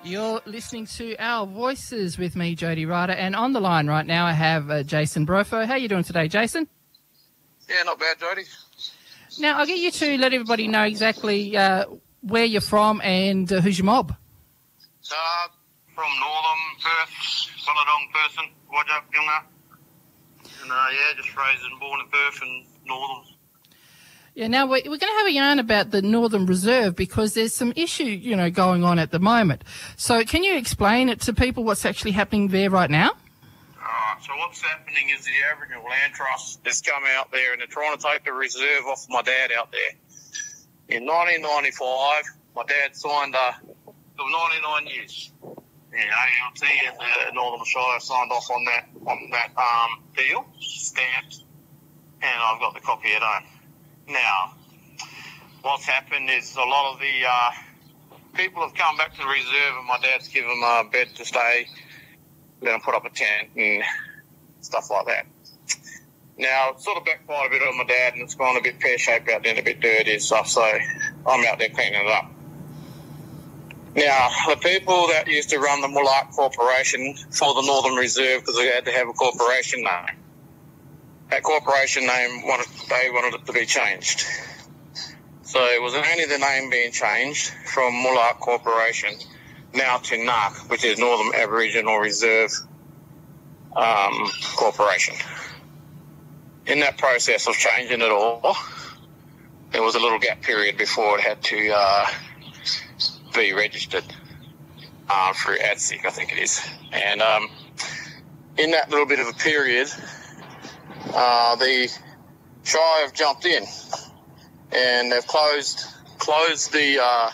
You're listening to Our Voices with me, Jody Ryder, and on the line right now I have Jason Brofo. How are you doing today, Jason? Yeah, not bad, Jody. Now, I'll get you to let everybody know exactly where you're from and who's your mob. From Northern Perth, Bunadong person, Wajak Yunga. And just raised and born in Perth and Northern. Yeah, now we're going to have a yarn about the Northern Reserve because there's some issue, going on at the moment. So can you explain it to people what's actually happening there right now? So what's happening is the Aboriginal Land Trust has come out there and they're trying to take the reserve off my dad out there. In 1995, my dad signed for 99 years. And ALT and the Northern Shire signed off on that deal, stamped, and I've got the copy at home. Now, what's happened is a lot of the people have come back to the reserve and my dad's given them a bed to stay, then put up a tent and stuff like that. Now, it's sort of backfired a bit on my dad and it's gone a bit pear-shaped out there and a bit dirty and stuff, so I'm out there cleaning it up. Now, the people that used to run the Moolart Corporation for the Northern Reserve, because they had to have a corporation name, that corporation name, they wanted it to be changed. So it was only the name being changed from Moolart Corporation now to NARC, which is Northern Aboriginal Reserve Corporation. In that process of changing it all, there was a little gap period before it had to be registered through ADSIC, I think it is. And in that little bit of a period, the Shire have jumped in and they've closed the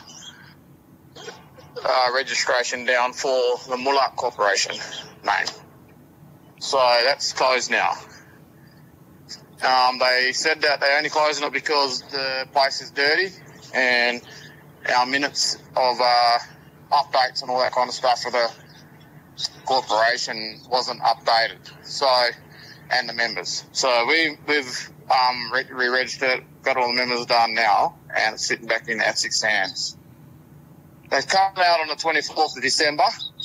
registration down for the Moolart Corporation name. So that's closed now. They said that they're only closing it because the place is dirty and our minutes of updates and all that kind of stuff for the corporation wasn't updated. So, and the members. So we've re-registered, got all the members done now, and it's sitting back in ADSIC's hands. They've come out on the 24th of December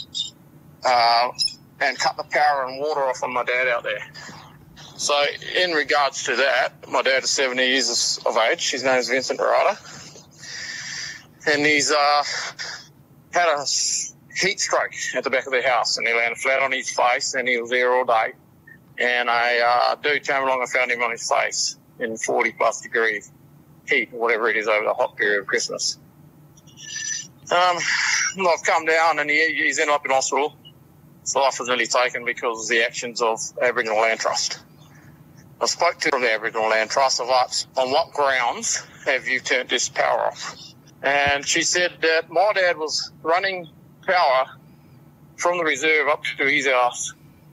and cut the power and water off on my dad out there. So in regards to that, my dad is 70 years of age. His name is Vincent Ryder. And he's had a heat stroke at the back of the house, and he landed flat on his face, and he was there all day. And a dude came along and found him on his face in 40-plus degree heat, whatever it is, over the hot period of Christmas. I've come down, and he's ended up in hospital. His life was nearly taken because of the actions of Aboriginal Land Trust. I spoke to the Aboriginal Land Trust of asked, on what grounds have you turned this power off? And she said that my dad was running power from the reserve up to his house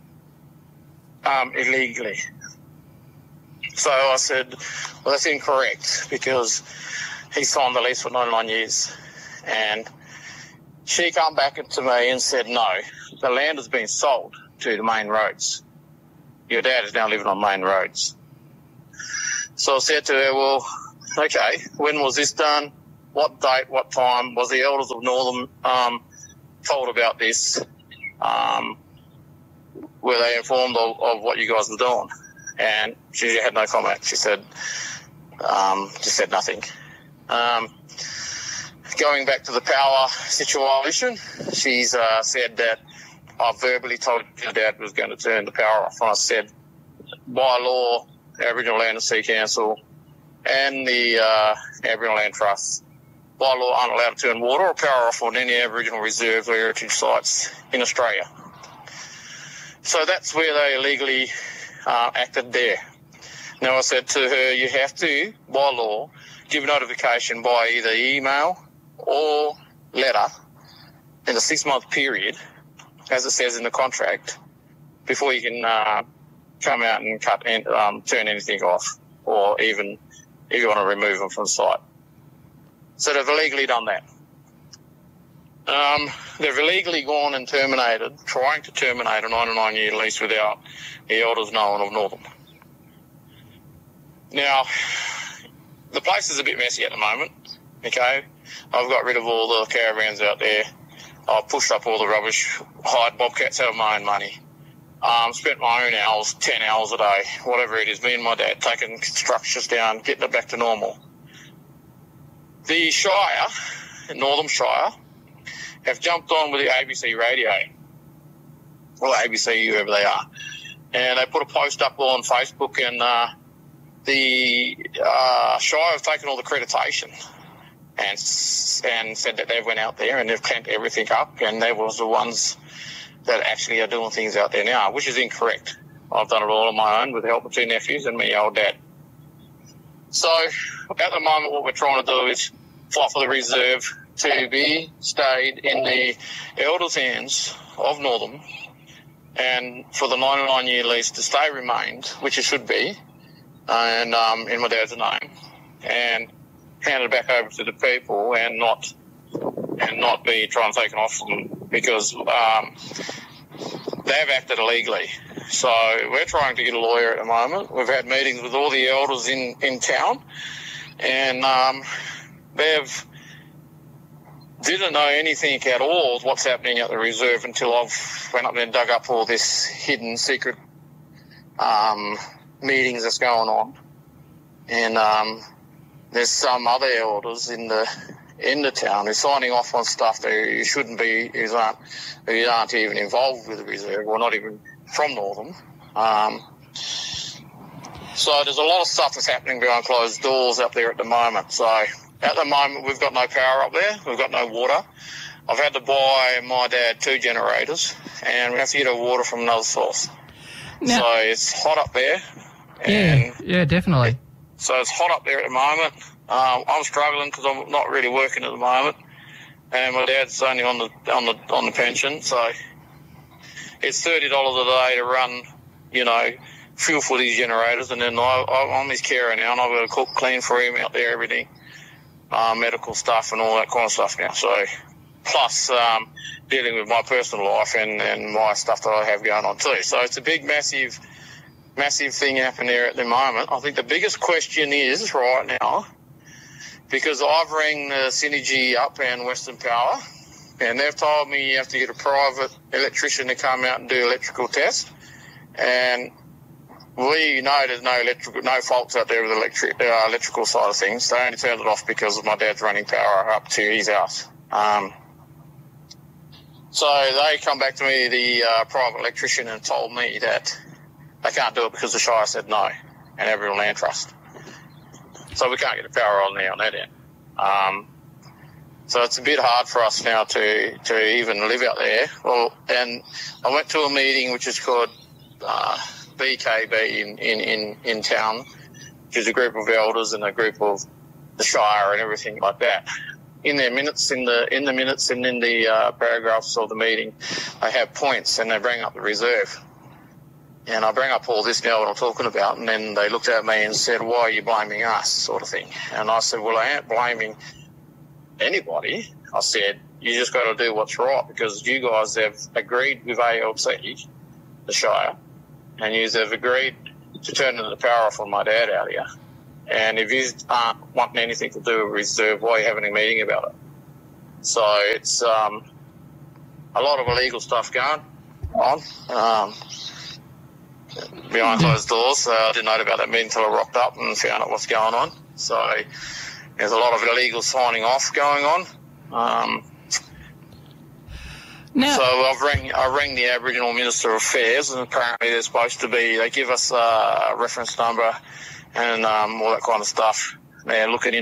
illegally. So I said, well, that's incorrect because he signed the lease for 99 years. And she came back to me and said, no, the land has been sold to the main roads. Your dad is now living on main roads. So I said to her, well, okay, when was this done? What date, what time? Was the elders of Northern told about this? Were they informed of what you guys were doing? And she had no comment. She said, just said nothing. Going back to the power situation, she's said that I verbally told your dad was going to turn the power off. And I said, by law, Aboriginal Land and Sea Council and the Aboriginal Land Trust, by law, aren't allowed to turn water or power off on any Aboriginal reserve or heritage sites in Australia. So that's where they illegally acted there. Now I said to her, you have to, by law, give notification by either email or letter in a 6-month period, as it says in the contract, before you can come out and cut and turn anything off, or even if you want to remove them from site. So they've illegally done that. They've illegally gone and trying to terminate a 99-year lease without the elders knowing of Northern. Now, the place is a bit messy at the moment, okay? I've got rid of all the caravans out there. I pushed up all the rubbish, hired bobcats out of my own money. Spent my own hours, 10 hours a day, whatever it is, me and my dad, taking structures down, getting it back to normal. The Shire, Northern Shire, have jumped on with the ABC radio, or ABC, whoever they are, and they put a post up on Facebook, and the Shire have taken all the accreditation and said that they went out there and they've clamped everything up, and they was the ones that actually are doing things out there now, which is incorrect. I've done it all on my own with the help of 2 nephews and my old dad. So at the moment, what we're trying to do is fight for the reserve to be stayed in the elders' hands of Northern, and for the 99-year lease to stay remained, which it should be, and in my dad's name, and hand it back over to the people, and not be trying to take it off them, because they've acted illegally. So we're trying to get a lawyer at the moment. We've had meetings with all the elders in town, and they've didn't know anything at all what's happening at the reserve until I've went up there and dug up all this hidden secret meetings that's going on. And there's some other elders in the town who's signing off on stuff that you shouldn't be, who aren't even involved with the reserve, or not even from Northern. So there's a lot of stuff that's happening behind closed doors up there at the moment. So at the moment, we've got no power up there. We've got no water. I've had to buy my dad 2 generators, and we have to get our water from another source. Now, so it's hot up there. Yeah, definitely. So it's hot up there at the moment. I'm struggling because I'm not really working at the moment, and my dad's only on the pension. So it's $30 a day to run, fuel for these generators, and then I'm his carer now, and I've got to cook, clean for him out there, everything. Medical stuff and all that kind of stuff now. So, plus dealing with my personal life and my stuff that I have going on too. So it's a big, massive thing happening there at the moment. I think the biggest question is right now, because I've rang the Synergy up and Western Power, and they've told me you have to get a private electrician to come out and do electrical tests, and we know there's no faults out there with the electrical side of things. They only turned it off because my dad's running power up to his house. So they come back to me, the private electrician, and told me that they can't do it because the Shire said no, and Aboriginal Land Trust. So we can't get the power on there on that end. So it's a bit hard for us now to even live out there. Well, and I went to a meeting which is called BKB in town, which is a group of elders and a group of the Shire and everything like that. In their minutes, in the minutes and in the paragraphs of the meeting, they have points and they bring up the reserve. And I bring up all this now, what I'm talking about, and then they looked at me and said, "Why are you blaming us?" sort of thing. And I said, "Well, I ain't blaming anybody." I said, "You just got to do what's right, because you guys have agreed with ALT, the Shire, and you have agreed to turn the power off on my dad out here. And if you aren't wanting anything to do with reserve, why are you having a meeting about it?" So it's a lot of illegal stuff going on behind closed doors. So I didn't know about that meeting until I rocked up and found out what's going on. So there's a lot of illegal signing off going on. Now, so I rang the Aboriginal Minister of Affairs, and apparently they're supposed to be, they give us a reference number and all that kind of stuff. They're looking into